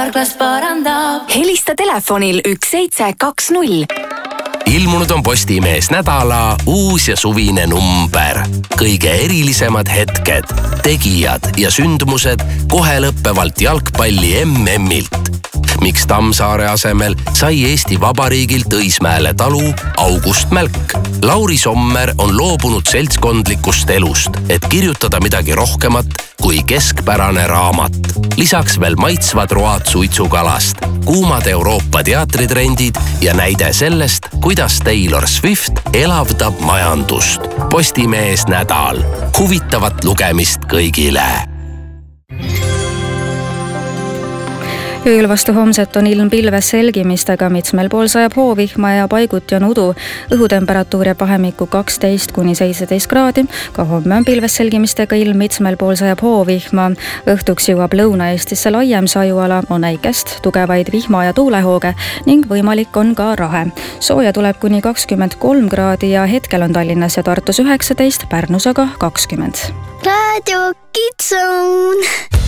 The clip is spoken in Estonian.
Carglass parandab. Helista telefonil 1720. Ilmunud on Postimees nädala uus ja suvine number. Kõige erilisemad hetked, tegijad ja sündmused kohe lõppevalt jalgpalli MM-ilt. Miks Tammsaare asemel sai Eesti Vabariigilt Õismäele talu August Mälk. Lauri Sommer on loobunud seltskondlikust elust, et kirjutada midagi rohkemat kui keskpärane raamat. Lisaks veel maitsvad road suitsukalast, kuumad Euroopa teatritrendid ja näide sellest, kuidas Taylor Swift elavdab majandust. Postimees nädal. Huvitavat lugemist kõigile. Ööl vastu homset on ilm pilves selgimistega, mitmel pool sajab hoovihma ja paiguti on udu. Õhutemperatuur jääb vahemikku 12–17 kraadi. Ka homme on pilves selgimistega ilm, mitmel pool sajab hoovihma. Õhtuks jõuab Lõuna-Eestisse laiem sajuala, on äikest, tugevaid vihma- ja tuulehooge ning võimalik on ka rahe. Sooja tuleb kuni 23 kraadi ja hetkel on Tallinnas ja Tartus 19, Pärnus aga 20. Radio Kids Zone.